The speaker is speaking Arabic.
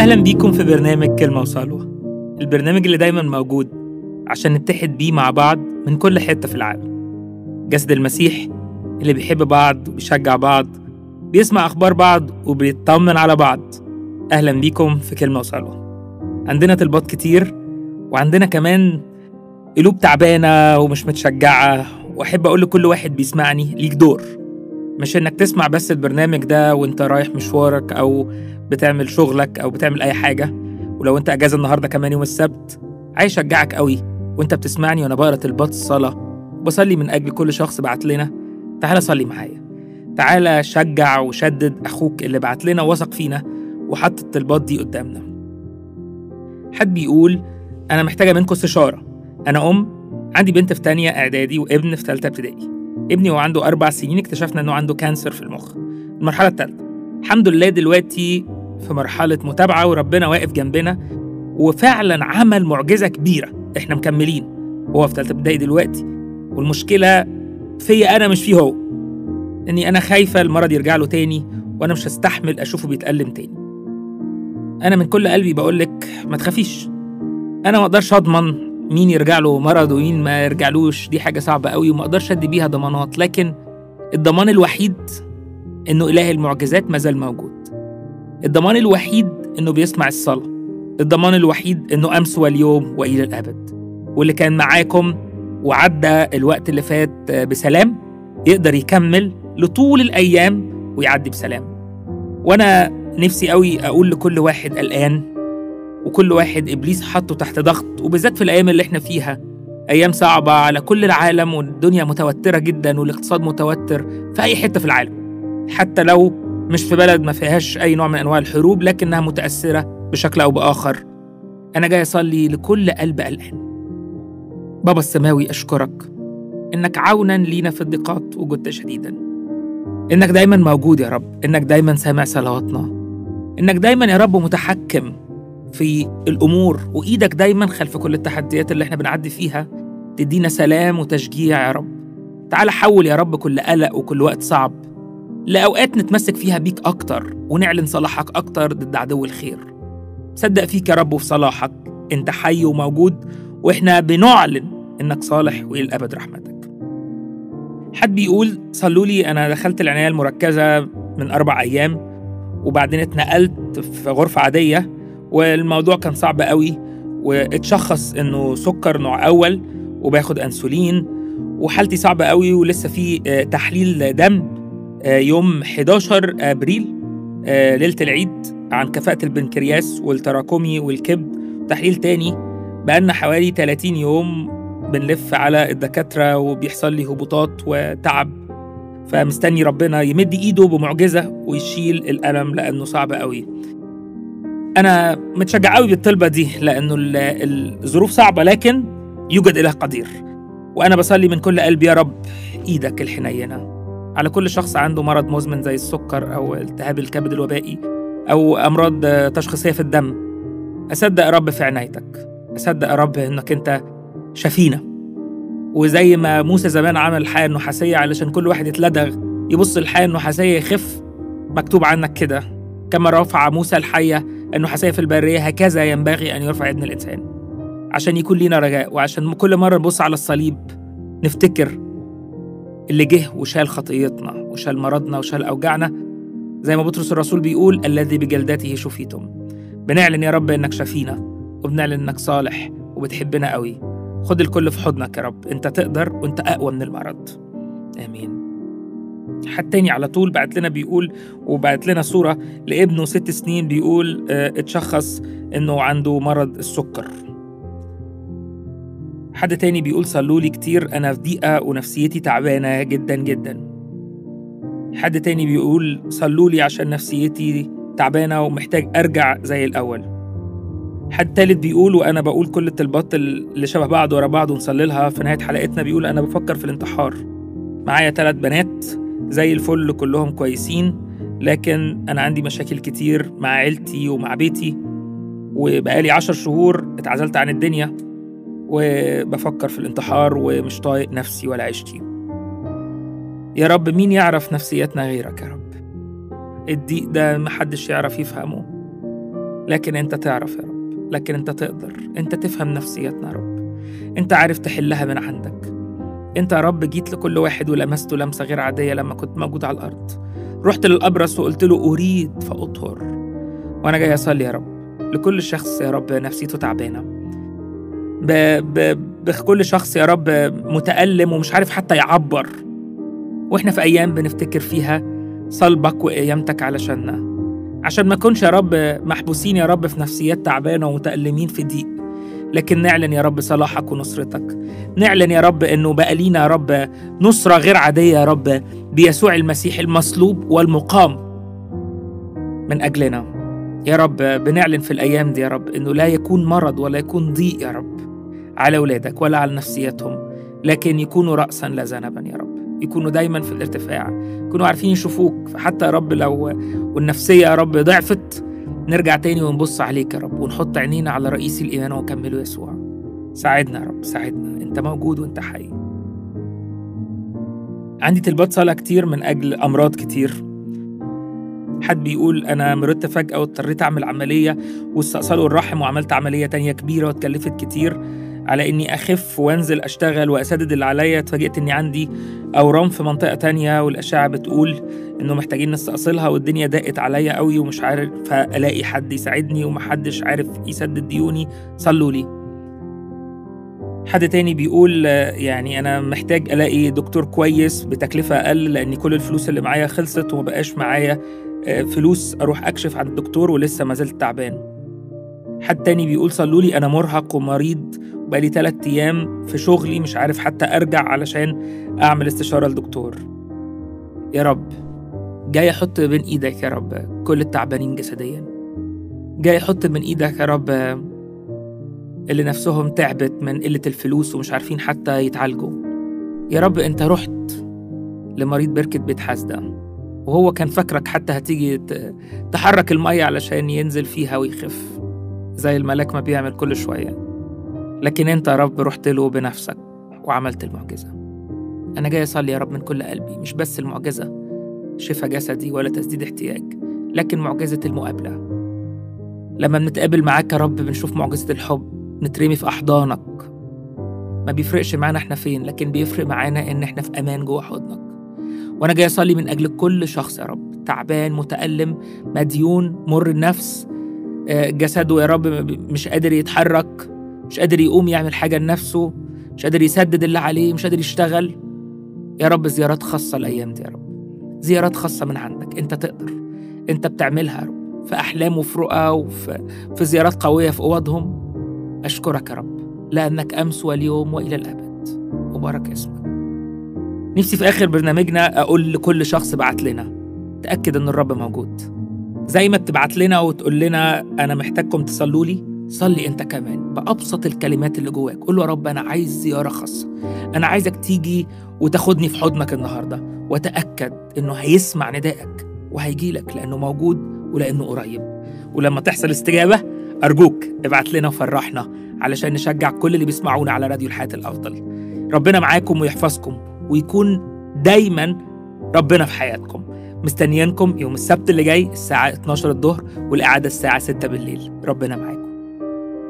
أهلا بيكم في برنامج كلمة وصلوة، البرنامج اللي دايما موجود عشان نتحد بيه مع بعض من كل حتة في العالم. جسد المسيح اللي بيحب بعض وبيشجع بعض، بيسمع أخبار بعض وبيطمن على بعض. أهلا بيكم في كلمة وصلوة. عندنا طلبات كتير، وعندنا كمان قلوب تعبانة ومش متشجعة، وأحب أقول لكل واحد بيسمعني ليك دور، مش إنك تسمع بس البرنامج ده وإنت رايح مشوارك أو بتعمل شغلك أو بتعمل أي حاجة. ولو إنت أجازة النهاردة كمان يوم السبت، عايز أشجعك قوي وإنت بتسمعني وأنا بقرأ طلبات الصلاة وبصلي من أجل كل شخص بعت لنا. تعالى صلي معايا، تعالى شجع وشدد أخوك اللي بعت لنا وثق فينا وحط الطلبات دي قدامنا. حد بيقول أنا محتاجة منكم استشارة. أنا عندي بنت في تانية إعدادي وابن في تالتة ابتدائي. ابني وهو عنده 4 سنين اكتشفنا إنه عنده كانسر في المخ، المرحلة الثالثة. الحمد لله دلوقتي في مرحلة متابعة وربنا واقف جنبنا، وفعلا عمل معجزة كبيرة. إحنا مكملين، هو في تالتة ابتدائي دلوقتي، والمشكلة فيا أنا مش فيه هو، إني أنا خايفة المرض يرجع له تاني، وأنا مش هستحمل أشوفه بيتألم تاني. أنا من كل قلبي بقولك ما تخافيش. أنا ما أقدرش أضمن مين يرجع له مرض ومين ما يرجعلوش، دي حاجة صعبة قوي وما أقدرش أدي بيها ضمانات، لكن الضمان الوحيد إنه إله المعجزات ما زال موجود. الضمان الوحيد إنه بيسمع الصلاة. الضمان الوحيد إنه أمس واليوم وإلى الأبد، واللي كان معاكم وعدى الوقت اللي فات بسلام يقدر يكمل لطول الأيام ويعدي بسلام. وأنا نفسي قوي أقول لكل واحد قلقان وكل واحد إبليس حطه تحت ضغط، وبالذات في الأيام اللي احنا فيها، أيام صعبة على كل العالم، والدنيا متوترة جدا والاقتصاد متوتر في أي حتة في العالم، حتى لو مش في بلد ما فيهاش أي نوع من أنواع الحروب لكنها متأثرة بشكل أو بآخر. أنا جاي أصلي لكل قلب قلقان. بابا السماوي أشكرك إنك عونا لينا في الضيقات وجدت شديدا، إنك دايما موجود يا رب، إنك دايما سامع صلواتنا، إنك دايما يا رب متحكم في الأمور، وإيدك دايما خلف كل التحديات اللي احنا بنعدي فيها تدينا سلام وتشجيع يا رب. تعال حول يا رب كل قلق وكل وقت صعب لأوقات نتمسك فيها بيك أكتر ونعلن صلاحك أكتر ضد عدو الخير. صدق فيك يا رب وفي صلاحك، أنت حي وموجود، وإحنا بنعلن إنك صالح وإلى الأبد رحمتك. حد بيقول صلوا لي، أنا دخلت العناية المركزة من 4 أيام وبعدين اتنقلت في غرفة عادية، والموضوع كان صعب قوي، واتشخص إنه سكر نوع أول وباخد أنسولين، وحالتي صعبة قوي، ولسه في تحليل دم يوم 11 أبريل ليلة العيد عن كفاءة البنكرياس والتراكمي والكبد، تحليل تاني. بقالنا حوالي 30 يوم بنلف على الدكاترة وبيحصل لي هبوطات وتعب، فمستني ربنا يمد إيده بمعجزة ويشيل الألم لأنه صعب قوي. أنا متشجع قوي بالطلبة دي لأنه الظروف صعبة، لكن يوجد إله قدير، وأنا بصلي من كل قلبي يا رب إيدك الحنينة على كل شخص عنده مرض مزمن زي السكر أو التهاب الكبد الوبائي أو أمراض تشخيصية في الدم. أصدق يا رب في عنايتك، أصدق يا رب إنك أنت شفينا، وزي ما موسى زمان عمل الحياة النحاسية علشان كل واحد يتلدغ يبص الحياة النحاسية يخف، مكتوب عنك كده كما رفع موسى الحية النحاسية في البرية هكذا ينبغي أن يرفع ابن الإنسان، عشان يكون لينا رجاء، وعشان كل مرة نبص على الصليب نفتكر اللي جه وشال خطيتنا وشال مرضنا وشال أوجعنا، زي ما بطرس الرسول بيقول الذي بجلدته شفيتم. بنعلن يا رب إنك شفينا، وبنعلن إنك صالح وبتحبنا قوي. خد الكل في حضنك يا رب، أنت تقدر وأنت أقوى من المرض. آمين. حد تاني على طول بعت لنا بيقول، وبعت لنا صورة لابنه 6 سنين، بيقول اتشخص إنه عنده مرض السكر. حد تاني بيقول صلوا لي كتير، أنا في ضيقة ونفسيتي تعبانة جدا جدا. حد تاني بيقول صلوا لي عشان نفسيتي تعبانة ومحتاج أرجع زي الأول. حد تالت بيقول، وأنا بقول كل الطلبات اللي شبه بعض ورا بعض ونصلي لها في نهاية حلقتنا، بيقول أنا بفكر في الانتحار، معايا 3 بنات زي الفل كلهم كويسين، لكن أنا عندي مشاكل كتير مع عيلتي ومع بيتي، وبقالي 10 شهور اتعزلت عن الدنيا وبفكر في الانتحار ومش طايق نفسي ولا عيشتي. يا رب مين يعرف نفسيتنا غيرك يا رب؟ الضيق ده محدش يعرف يفهمه، لكن أنت تعرف يا رب، لكن أنت تقدر، أنت تفهم نفسيتنا يا رب، أنت عارف تحلها من عندك. أنت يا رب جيت لكل واحد ولمسته لمسة غير عادية لما كنت موجود على الأرض. رحت للأبرص وقلت له أريد فأطهر. وأنا جاي أصلي يا رب لكل شخص يا رب نفسيته تعبانة، بكل شخص يا رب متألم ومش عارف حتى يعبر، وإحنا في أيام بنفتكر فيها صلبك وقيامتك علشاننا، عشان ما نكونش يا رب محبوسين يا رب في نفسيات تعبانة ومتألمين في ضيق، لكن نعلن يا رب صلاحك ونصرتك. نعلن يا رب إنه بقى لينا يا رب نصرة غير عادية يا رب بيسوع المسيح المصلوب والمقام من أجلنا يا رب. بنعلن في الأيام دي يا رب إنه لا يكون مرض ولا يكون ضيق يا رب على أولادك ولا على نفسيتهم، لكن يكونوا رأسا لا ذنبا يا رب، يكونوا دايما في الارتفاع، يكونوا عارفين يشوفوك. فحتى يا رب لو والنفسية يا رب ضعفت، نرجع تاني ونبص عليك يا رب ونحط عينينا على رئيس الإيمان ونكمله يسوع. ساعدنا يا رب، ساعدنا، أنت موجود وأنت حي. عندي طلبات صلاة كتير من أجل أمراض كتير. حد بيقول أنا مرضت فجأة واضطريت أعمل عملية واستأصلوا الرحم، وعملت عملية تانية كبيرة واتكلفت كتير على إني أخف وأنزل أشتغل وأسدد اللي عليا. اتفاجئت إني عندي أورام في منطقة تانية، والأشعة بتقول إنه محتاجين نستأصلها، والدنيا ضاقت عليا قوي ومش عارف ألاقي حد يساعدني ومحدش عارف يسدد ديوني، صلوا لي. حد تاني بيقول يعني أنا محتاج ألاقي دكتور كويس بتكلفة أقل، لأن كل الفلوس اللي معايا خلصت ومبقاش معايا فلوس أروح أكشف عن الدكتور ولسه ما زلت تعبان. حد تاني بيقول صلوا لي أنا مرهق ومريض وبقالي 3 أيام في شغلي مش عارف حتى أرجع علشان أعمل استشارة لدكتور. يا رب جاي أحط بين إيدك يا رب كل التعبانين جسديا، جاي أحط بين إيدك يا رب اللي نفسهم تعبت من قلة الفلوس ومش عارفين حتى يتعالجوا. يا رب أنت رحت لمريض بركة بيت حسدة وهو كان فاكرك حتى هتيجي تحرك المية علشان ينزل فيها ويخف زي الملاك ما بيعمل كل شوية، لكن أنت يا رب رحت له بنفسك وعملت المعجزة. أنا جاي أصلي يا رب من كل قلبي، مش بس المعجزة شفاء جسدي ولا تسديد احتياج، لكن معجزة المقابلة. لما بنتقابل معاك يا رب بنشوف معجزة الحب، نترمي في أحضانك. ما بيفرقش معانا احنا فين، لكن بيفرق معانا إن احنا في أمان جوه حضنك. وأنا جاي أصلي من أجل كل شخص يا رب تعبان متألم مديون مر النفس، جسده يا رب مش قادر يتحرك، مش قادر يقوم يعمل حاجة لنفسه، مش قادر يسدد اللي عليه، مش قادر يشتغل. يا رب زيارات خاصة الأيام دي يا رب، زيارات خاصة من عندك. أنت تقدر، أنت بتعملها يا رب في أحلام وفي رؤى وفي زيارات قوية في أوضهم. أشكرك يا رب لأنك أمس واليوم وإلى الأبد، وبارك اسمك. نفسي في آخر برنامجنا أقول لكل شخص بعت لنا، تأكد أن الرب موجود. زي ما بتبعت لنا وتقول لنا أنا محتاجكم تصلوا لي، صلي أنت كمان بأبسط الكلمات اللي جواك. قول له يا رب أنا عايز زيارة خاصة، أنا عايزك تيجي وتاخدني في حضنك النهاردة، وتأكد أنه هيسمع ندائك وهيجي لك لأنه موجود ولأنه قريب. ولما تحصل استجابة أرجوك ابعت لنا وفرحنا علشان نشجع كل اللي بيسمعونا على راديو الحياة الأفضل. ربنا معاكم ويحفظكم ويكون دايما ربنا في حياتكم. مستنيينكم يوم السبت اللي جاي الساعة 12 الظهر، والإعادة الساعة 6 بالليل. ربنا معاكم.